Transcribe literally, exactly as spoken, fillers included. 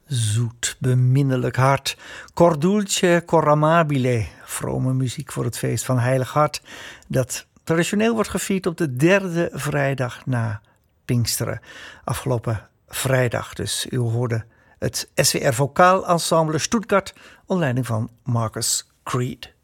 Zoet, beminnelijk hart, cor dulce, cor amabile, vrome muziek voor het feest van Heilig Hart, dat traditioneel wordt gevierd op de derde vrijdag na Pinksteren. Afgelopen vrijdag dus. U hoorde het S W R Vocaal Ensemble Stuttgart onder leiding van Marcus Creed.